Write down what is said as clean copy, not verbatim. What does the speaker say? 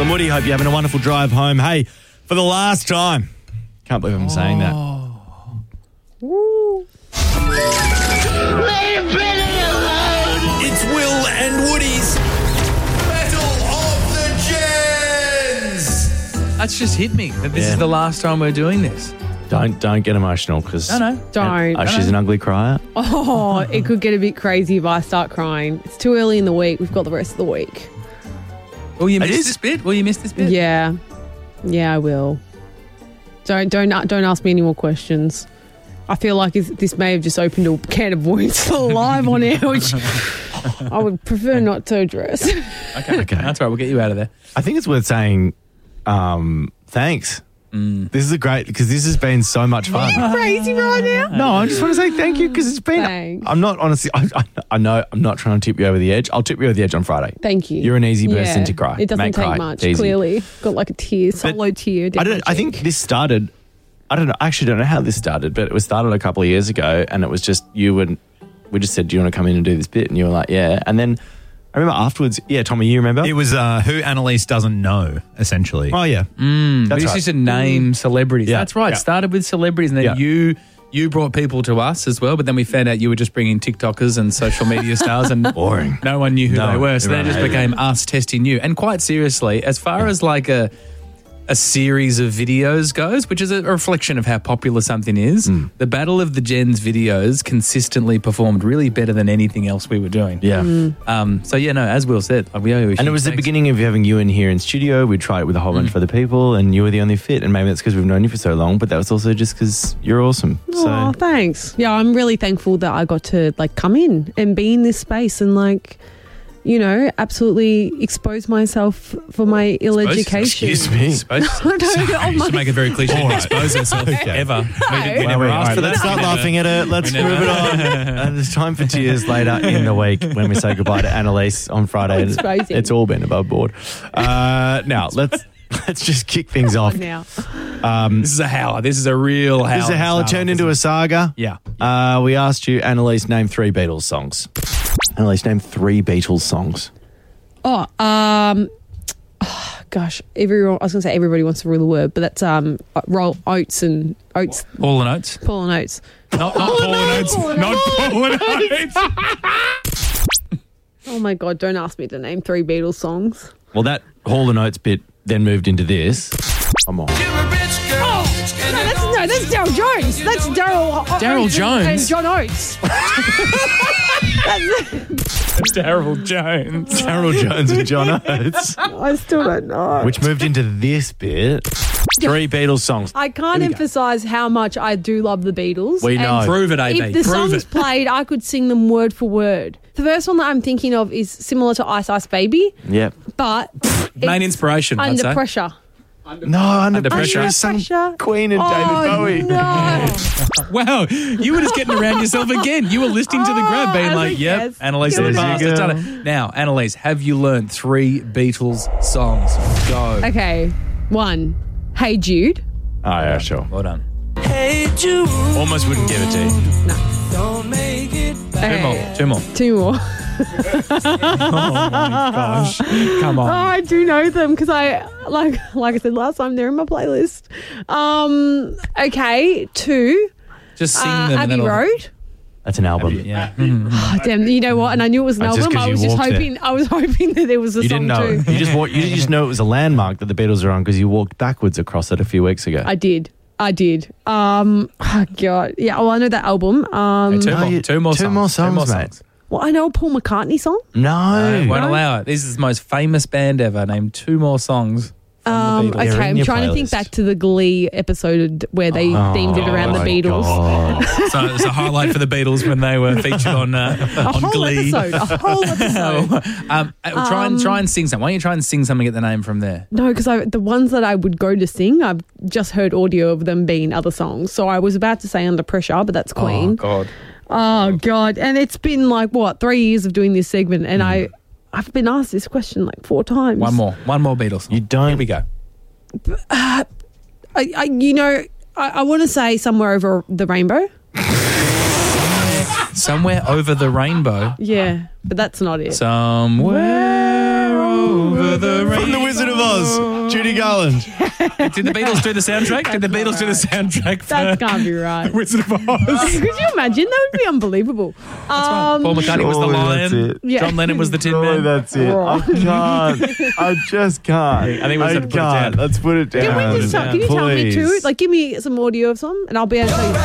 and Woody. Hope you're having a wonderful drive home. Hey, for the last time. Can't believe I'm saying that. Woo. It's Will and Woody's Battle of the Gens. That's just hit me that this is the last time we're doing this. Don't get emotional because Don't. she's an ugly crier. Oh, it could get a bit crazy if I start crying. It's too early in the week. We've got the rest of the week. Will you miss this bit? Will you miss this bit? Yeah, I will. Don't ask me any more questions. I feel like this may have just opened a can of worms live on air, which I would prefer not to address. Okay. That's right. We'll get you out of there. I think it's worth saying thanks. This is great because this has been so much fun. Crazy right now. No, I just want to say thank you because it's been. Thanks. I'm not honestly. I know I'm not trying to tip you over the edge. I'll tip you over the edge on Friday. Thank you. You're an easy person to cry. It doesn't Make take cry. much. Easy. Clearly, got like a tear, solo tear. I think this started. I don't know. I actually don't know how this started, but it was started a couple of years ago, and it was just you and we just said, "Do you want to come in and do this bit?" And you were like, "Yeah." And then I remember afterwards. Yeah, Tommy, you remember? It was who Annalise doesn't know, essentially. Oh yeah, That's right. Used to name celebrities. Yeah. That's right. Yeah. Started with celebrities, and then you brought people to us as well. But then we found out you were just bringing TikTokers and social media stars, and boring. No one knew who they were. So then it just everyone hated became us testing you. And quite seriously, as far as like a series of videos goes, which is a reflection of how popular something is, the Battle of the Gens videos consistently performed really better than anything else we were doing. Yeah. As Will said, we owe you. And it was the beginning of having you in here in studio. We tried it with a whole bunch of other people, and you were the only fit. And maybe that's because we've known you for so long, but that was also just because you're awesome. Oh, thanks. Yeah, I'm really thankful that I got to come in and be in this space and absolutely expose myself for my ill education. Excuse me. To make it very cliche, expose herself ever. We never asked for that. Let's start laughing at it. Let's move it on. And it's time for tears later in the week when we say goodbye to Annalise on Friday. It's crazy. It's all been above board. Now, let's just kick things off. Now. This is a howler. This is a real howler. This is a howler turned into a saga. Yeah. We asked you, Annalise, name 3 Beatles songs. Annalise, name 3 Beatles songs. Gosh, everyone. I was going to say everybody wants to rule the word, but that's Oates and Oates. Paul and Oates. Paul and Oates. Not Paul and Oates. Not Paul and Oates. Oh my God! Don't ask me to name 3 Beatles songs. Well, that Hall and Oates bit then moved into this. Come on. No, that's Daryl Jones. That's Daryl Jones and John Oates. Daryl Jones. Daryl Jones and John Oates. I still don't know. Which moved into this bit. 3 Beatles songs. I can't emphasise how much I do love the Beatles. We know. Prove it, AB. If the Prove songs it. played, I could sing them word for word. The first one that I'm thinking of is similar to Ice Ice Baby, Yep. but Main it's inspiration, I'd Under say. Pressure. No, Under Pressure. Pressure. is sung Pressure. Queen and David Bowie. No. Wow, you were just getting around yourself again. You were listening to the grab, being I like, think yep, yes. Annalise in the There past you has go. done it. Now, Annalise, have you learned 3 Beatles songs? Go. Okay. 1. Hey Jude. Oh, yeah, sure. Well done. Almost wouldn't give it to you. Okay. 2 more. 2 more. Gosh, come Oh, on. I do know them because I like I said last time, they're in my playlist. Okay, 2. Just sing them. and Abbey then I'll- Road. That's an album. Yeah. Oh, damn, you know what? And I knew it was an That's just album. 'cause I was you just walked there. hoping. I was hoping that there was a You song didn't know. too. You just know it was a landmark that the Beatles are on because you walked backwards across it a few weeks ago. I did. Oh God. Yeah. Well, I know that album. Two more songs, mate. Well, I know a Paul McCartney song. No. Won't allow it. This is the most famous band ever. Name 2 more songs from the Beatles. They're Okay, in I'm your trying to think playlist. back to the Glee episode where they themed it around the my Beatles. God. So it's a highlight for the Beatles when they were featured on A whole Glee. episode. A whole episode. Try and sing something. Why don't you try and sing something? Get the name from there. No, because the ones that I would go to sing, I've just heard audio of them being other songs. So I was about to say Under Pressure, but that's Queen. Oh God. Oh God. And it's been 3 years of doing this segment, and I've been asked this question 4 times. One more Beatles song. You don't. Here we go. I want to say Somewhere Over the Rainbow. Somewhere Over the Rainbow. Yeah, but that's not it. Somewhere over the rainbow. From The Wizard of of Oz, Judy Garland. Did the Beatles do the soundtrack? Did the Beatles do the soundtrack for That can't be right. Wizard of Oz? Could you imagine? That would be unbelievable. Paul McCartney was the Surely that's lion. it. Yeah. John Lennon was the Tin Surely Man. that's it. I can't. I just can't. I think we just have to put it down. Let's put it down. Can you tell me too? Please. Like, give me some audio of some, and I'll be able to tell you.